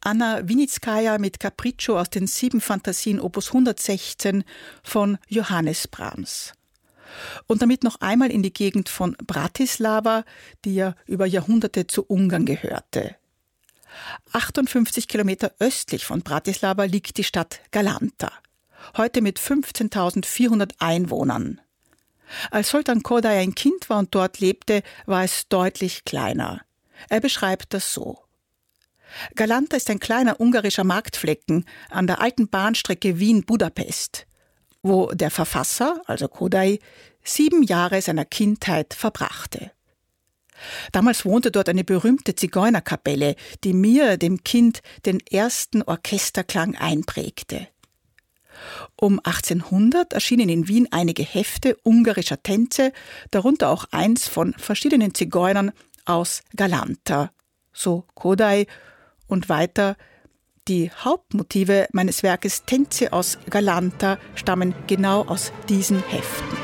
Anna Winitskaja mit Capriccio aus den 7 Fantasien Opus 116 von Johannes Brahms. Und damit noch einmal in die Gegend von Bratislava, die ja über Jahrhunderte zu Ungarn gehörte. 58 Kilometer östlich von Bratislava liegt die Stadt Galanta, heute mit 15.400 Einwohnern. Als Zoltán Kodály ein Kind war und dort lebte, war es deutlich kleiner. Er beschreibt das so. Galanta ist ein kleiner ungarischer Marktflecken an der alten Bahnstrecke Wien-Budapest, wo der Verfasser, also Kodály, 7 Jahre seiner Kindheit verbrachte. Damals wohnte dort eine berühmte Zigeunerkapelle, die mir, dem Kind, den ersten Orchesterklang einprägte. Um 1800 erschienen in Wien einige Hefte ungarischer Tänze, darunter auch eins von verschiedenen Zigeunern aus Galanta, so Kodály, und weiter: Die Hauptmotive meines Werkes Tänze aus Galanta stammen genau aus diesen Heften.